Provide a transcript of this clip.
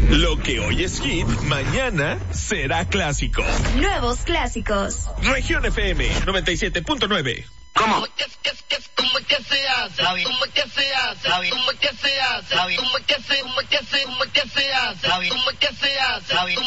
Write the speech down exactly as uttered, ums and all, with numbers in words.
Lo que hoy es hit, mañana será clásico. Nuevos clásicos. Región F M noventa y siete punto nueve. ¿Cómo? ¿Cómo es que, cómo es que se hace? ¿Cómo es que se hace? ¿Cómo es que se hace? ¿Cómo es que se, cómo es que se, cómo es que se hace? ¿Cómo es que se hace?